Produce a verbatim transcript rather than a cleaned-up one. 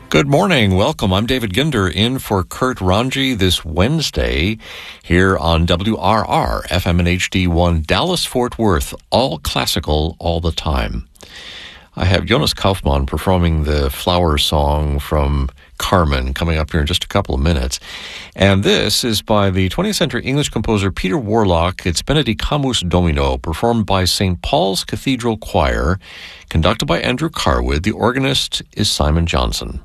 Good morning. Welcome. I'm David Ginder in for Kurt Ranji this Wednesday here on W R R, F M and H D one, Dallas-Fort Worth, all classical all the time. I have Jonas Kaufmann performing the Flower Song from Carmen coming up here in just a couple of minutes. And this is by the twentieth century English composer Peter Warlock. It's Benedicamus Domino, performed by Saint Paul's Cathedral Choir, conducted by Andrew Carwood. The organist is Simon Johnson.